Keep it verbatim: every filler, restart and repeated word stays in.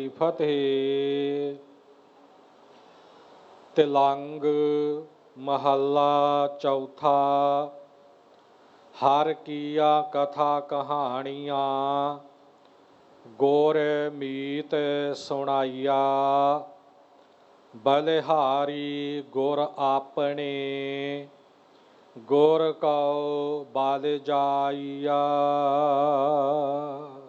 ਫਤਿਹ। ਤਿਲੰਗ ਮਹੱਲਾ ਚੌਥਾ। ਹਰ ਕੀਆ ਕਥਾ ਕਹਾਣੀਆਂ, ਗੁਰ ਮੀਤ ਸੁਣਾਈਆ। ਬਲਿਹਾਰੀ ਗੁਰ ਆਪਣੇ, ਗੁਰ ਕਉ ਬਲ ਜਾਈਆ।